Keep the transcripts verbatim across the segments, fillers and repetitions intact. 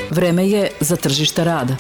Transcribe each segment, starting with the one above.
Vreme je za tržište rada.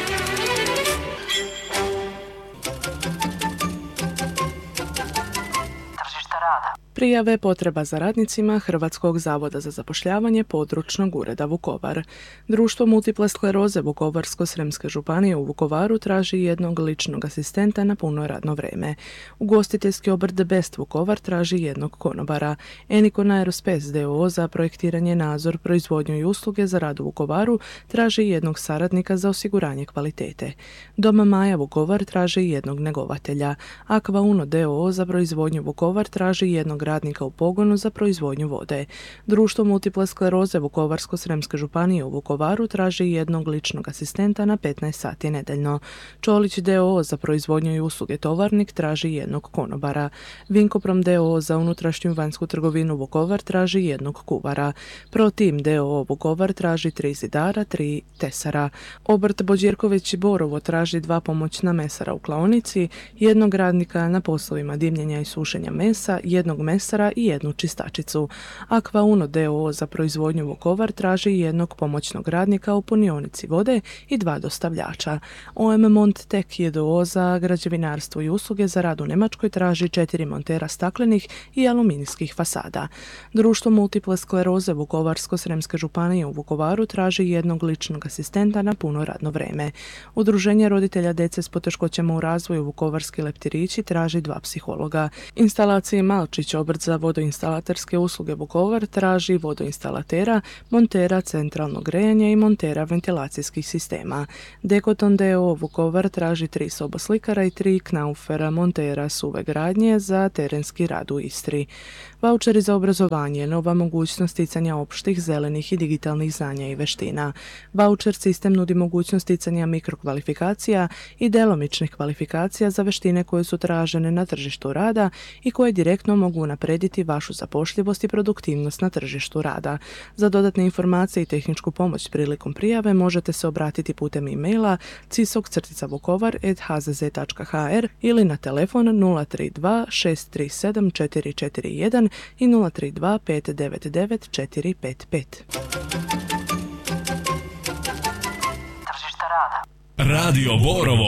Prijave potreba za radnicima Hrvatskog zavoda za zapošljavanje područnog ureda Vukovar. Društvo multiple skleroze Vukovarsko-srijemske županije u Vukovaru traži jednog ličnog asistenta na puno radno vrijeme. Ugostiteljski obrt The Best Vukovar traži jednog konobara. Enikon Aerospace d o o za projektiranje, nadzor, proizvodnju i usluge za rad u Vukovaru traži jednog saradnika za osiguranje kvalitete. Dom Maja Vukovar traži jednog njegovatelja. Aqua Uno d o o za proizvodnju Vukovar traži jednog radnika u pogonu za proizvodnju vode. Društvo multiple skleroze Vukovarsko-srijemske županije u Vukovaru traži jednog ličnog asistenta na petnaest sati nedeljno. Čolić d o o za proizvodnju i usluge Tovarnik traži jednog konobara. Vinkoprom d o o za unutrašnju i vanjsku trgovinu Vukovar traži jednog kuvara. Protim d o o Vukovar traži tri zidara, tri tesara. Obrt Bođirković i Borovo traži dva pomoćna mesara u klaonici, jednog radnika na poslovima dimljenja i sušenja mesa, jednog mesara i jednu čistačicu. Aqua Uno d o o za proizvodnju Vukovar traži jednog pomoćnog radnika u punionici vode i dva dostavljača. O M Mont Tek j d o o za građevinarstvo i usluge za rad u Njemačkoj traži četiri montera staklenih i aluminijskih fasada. Društvo multiple skleroze Vukovarsko-srijemske županije u Vukovaru traži jednog ličnog asistenta na puno radno vrijeme. Udruženje roditelja djece s poteškoćama u razvoju Vukovarski leptirići traži dva psihologa. Instalacije Malčić, obrt za vodoinstalaterske usluge Vukovar, traži vodoinstalatera, montera centralnog grejanja i montera ventilacijskih sistema. Dekoton d o o Vukovar traži tri soboslikara i tri knaufera montera suve gradnje za terenski rad u Istri. Vaučeri za obrazovanje, nova mogućnost sticanja opštih, zelenih i digitalnih znanja i veština. Vaučer sistem nudi mogućnost sticanja mikrokvalifikacija i delomičnih kvalifikacija za veštine koje su tražene na tržištu rada i koje direktno mogu unaprijediti vašu zapošljivost i produktivnost na tržištu rada. Za dodatne informacije i tehničku pomoć prilikom prijave možete se obratiti putem e-maila cisok crtica vukovar at h z z dot h r ili na telefon nula tri dva šest tri sedam četiri četiri jedan i nula tri dva pet devet devet četiri pet pet. Tržište rada. Radio Borovo.